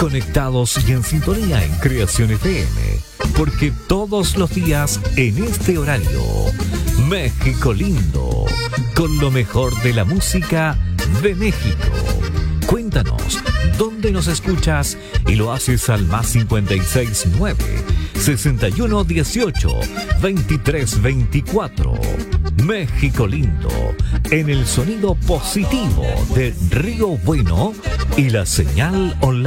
conectados y en sintonía en Creación FM, porque todos los días en este horario, México lindo, con lo mejor de la música de México. Cuéntanos dónde nos escuchas y lo haces al +569 6118 2324. México lindo, en el sonido positivo de Río Bueno y la señal online.